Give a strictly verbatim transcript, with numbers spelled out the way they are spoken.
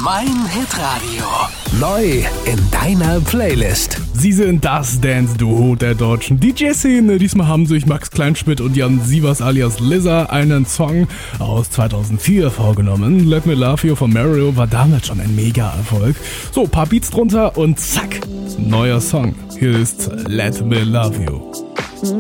Mein Hitradio. Neu in deiner Playlist. Sie sind das Dance-Duo der deutschen D J-Szene. Diesmal haben sich Max Kleinschmidt und Jan Sievers alias Lizza einen Song aus zweitausendvier vorgenommen. Let Me Love You von Mario war damals schon ein Mega-Erfolg. So, paar Beats drunter und zack, neuer Song. Hier ist Let Me Love You.